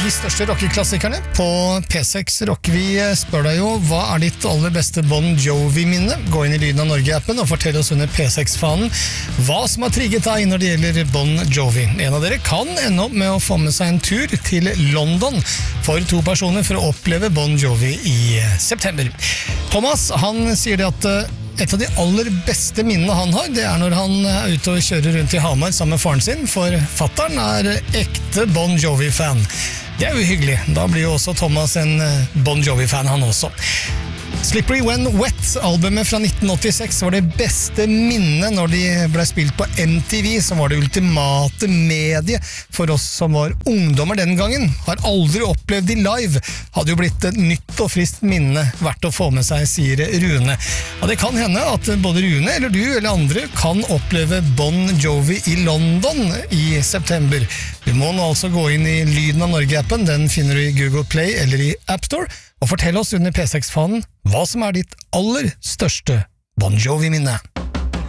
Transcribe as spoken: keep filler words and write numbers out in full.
de største rockeklassikerne. På P seks Rock vi spør deg jo, hva er ditt aller beste Bon Jovi-minne? Gå inn i Lyden av Norge-appen og fortell oss under P seks-fanen hva som har trigget deg når det gjelder Bon Jovi. En av dere kan ende opp med å få med seg en tur til London for to personer for å oppleve Bon Jovi i september. Thomas, han sier det at et av de aller beste minnene han har, det er når han er ute og kjører rundt i Hamar sammen med faren sin, for fatteren er ekte Bon Jovi-fan. Det er jo hyggelig. Da blir jo også Thomas en Bon Jovi-fan han også. Slippery When Wet, albumet fra nitten åttiseks, var det beste minnet når de ble spilt på M T V, som var det ultimate medie for oss som var ungdommer den gangen. Har aldri opplevd de live, hadde jo blitt et nytt og friskt minne verdt å få med seg, sier Rune. Ja, det kan hende at både Rune eller du eller andre kan oppleve Bon Jovi i London i september. Du må nå altså gå inn i Lyden av Norge-appen, den finner du i Google Play eller i App Store, og fortell oss under P seks-fanen hva som er ditt aller største Bon Jovi-minne.